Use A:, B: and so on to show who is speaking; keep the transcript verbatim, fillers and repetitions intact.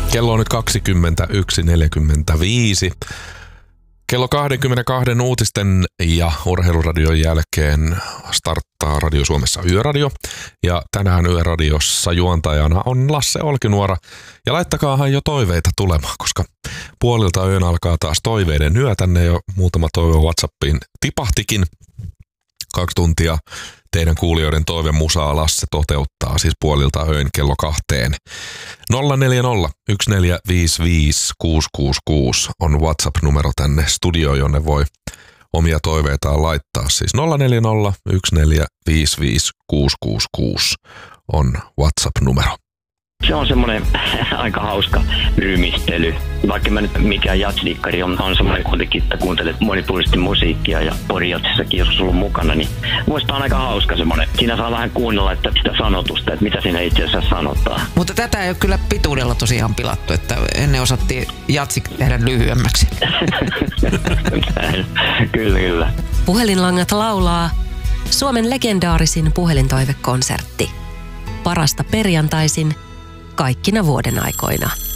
A: Kello on nyt kaksikymmentäyksi neljäkymmentäviisi. Kello kaksikymmentäkaksi uutisten ja urheiluradion jälkeen starttaa Radio Suomessa Yöradio. Ja tänään Yöradiossa juontajana on Lasse Olkinuora. Ja laittakaahan jo toiveita tulemaan, koska puolilta yön alkaa taas toiveiden yö. Tänne jo muutama toive WhatsAppiin tipahtikin. Kaksi tuntia teidän kuulijoiden toive musaa Lasse toteuttaa siis puolilta öin kello kahteen. nolla neljä nolla yksi neljä viisi viisi kuusi kuusi kuusi on WhatsApp-numero tänne studioon, jonne voi omia toiveitaan laittaa. Siis nolla neljä nolla yksi neljä viisi viisi kuusi kuusi kuusi on WhatsApp-numero.
B: Se on semmoinen aika hauska rymistely. Vaikka mä nyt mikään jazzdikkari on, on semmoinen kuitenkin, että kuuntelet monipuolisesti musiikkia ja porijatsissakin jos sulla on mukana, niin muista on aika hauska semmoinen. Siinä saa vähän kuunnella että sitä sanotusta, että mitä siinä itse asiassa sanotaan.
C: Mutta tätä ei ole kyllä pituudella tosiaan pilattu, että ennen osattiin jatsi tehdä lyhyemmäksi.
B: Kyllä, kyllä.
D: Puhelinlangat laulaa Suomen legendaarisin puhelintoivekonsertti. Parasta perjantaisin kaikkina vuoden aikoina.